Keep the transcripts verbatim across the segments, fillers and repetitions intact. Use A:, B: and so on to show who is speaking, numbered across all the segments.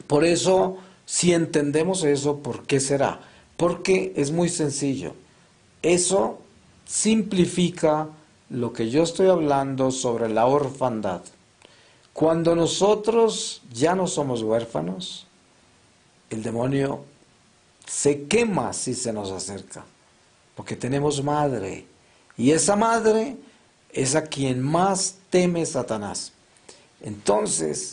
A: Por eso, si entendemos eso, ¿por qué será? Porque es muy sencillo. Eso simplifica lo que yo estoy hablando sobre la orfandad. Cuando nosotros ya no somos huérfanos, el demonio se quema si se nos acerca, porque tenemos madre, y esa madre es a quien más teme Satanás. Entonces,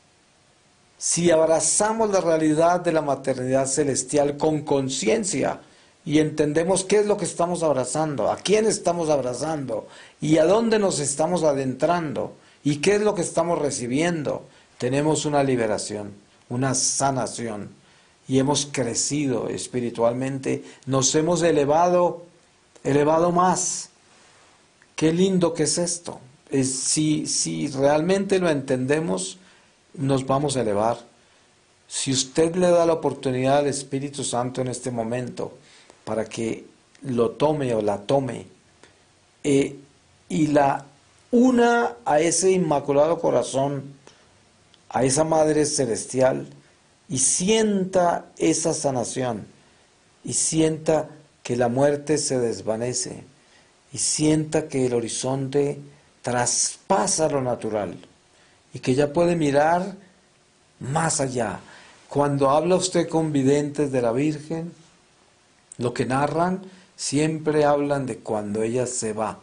A: si abrazamos la realidad de la maternidad celestial con conciencia y entendemos qué es lo que estamos abrazando, a quién estamos abrazando y a dónde nos estamos adentrando y qué es lo que estamos recibiendo, tenemos una liberación, una sanación y hemos crecido espiritualmente, nos hemos elevado, elevado más. Qué lindo que es esto. Es, si, si realmente lo entendemos, nos vamos a elevar. Si usted le da la oportunidad al Espíritu Santo en este momento para que lo tome o la tome eh, y la una a ese inmaculado corazón, a esa Madre Celestial, y sienta esa sanación, y sienta que la muerte se desvanece, y sienta que el horizonte traspasa lo natural, y que ya puede mirar más allá. Cuando habla usted con videntes de la Virgen, lo que narran, siempre hablan de cuando ella se va.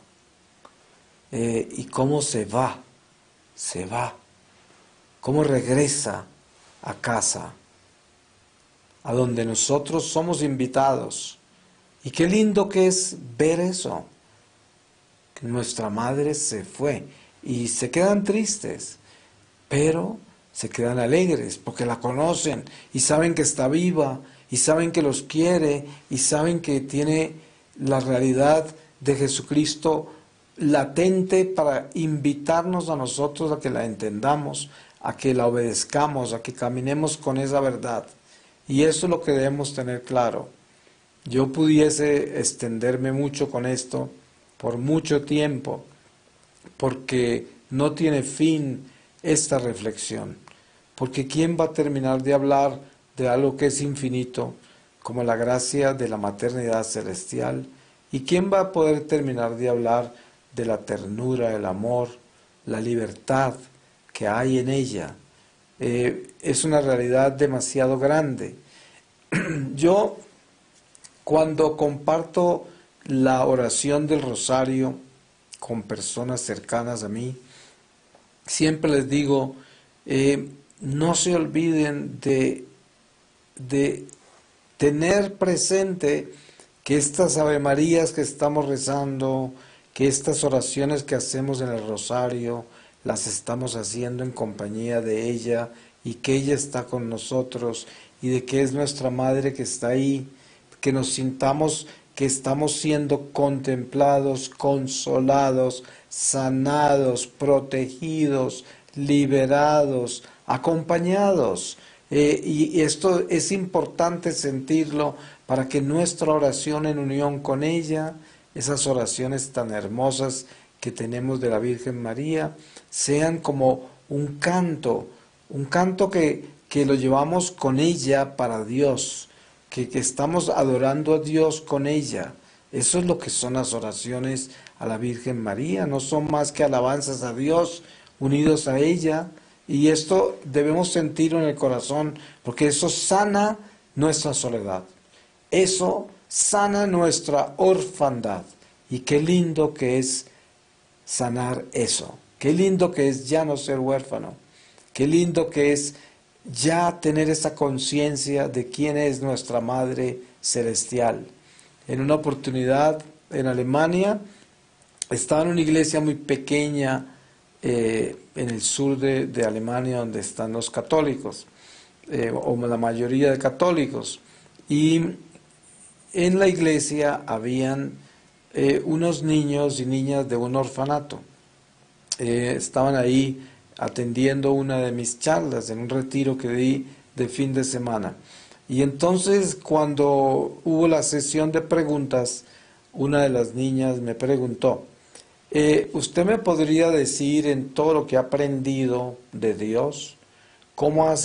A: Eh, ¿Y cómo se va? Se va. ¿Cómo regresa a casa? A donde nosotros somos invitados. Y qué lindo que es ver eso. Que nuestra madre se fue. Y se quedan tristes. Pero se quedan alegres porque la conocen y saben que está viva y saben que los quiere y saben que tiene la realidad de Jesucristo latente para invitarnos a nosotros a que la entendamos, a que la obedezcamos, a que caminemos con esa verdad. Y eso es lo que debemos tener claro. Yo pudiese extenderme mucho con esto por mucho tiempo, porque no tiene fin esta reflexión. Porque ¿quién va a terminar de hablar de algo que es infinito, como la gracia de la maternidad celestial? ¿Y quién va a poder terminar de hablar de la ternura, el amor, la libertad que hay en ella? Eh, es una realidad demasiado grande. Yo, cuando comparto la oración del rosario con personas cercanas a mí, siempre les digo, eh, no se olviden de, de tener presente que estas Ave Marías que estamos rezando, que estas oraciones que hacemos en el rosario, las estamos haciendo en compañía de ella y que ella está con nosotros y de que es nuestra Madre que está ahí, que nos sintamos que estamos siendo contemplados, consolados, sanados, protegidos, liberados, acompañados. Eh, y esto es importante sentirlo para que nuestra oración en unión con ella, esas oraciones tan hermosas que tenemos de la Virgen María, sean como un canto, un canto que, que lo llevamos con ella para Dios, que, que estamos adorando a Dios con ella. Eso es lo que son las oraciones a la Virgen María, no son más que alabanzas a Dios unidos a ella, y esto debemos sentirlo en el corazón, porque eso sana nuestra soledad, eso sana nuestra orfandad, y qué lindo que es sanar eso, qué lindo que es ya no ser huérfano, qué lindo que es ya tener esa conciencia de quién es nuestra Madre Celestial. En una oportunidad en Alemania, estaba en una iglesia muy pequeña eh, en el sur de, de Alemania, donde están los católicos, eh, o la mayoría de católicos, y en la iglesia habían eh, unos niños y niñas de un orfanato. Eh, estaban ahí atendiendo una de mis charlas en un retiro que di de fin de semana. Y entonces, cuando hubo la sesión de preguntas, una de las niñas me preguntó, eh, ¿usted me podría decir en todo lo que ha aprendido de Dios, cómo ha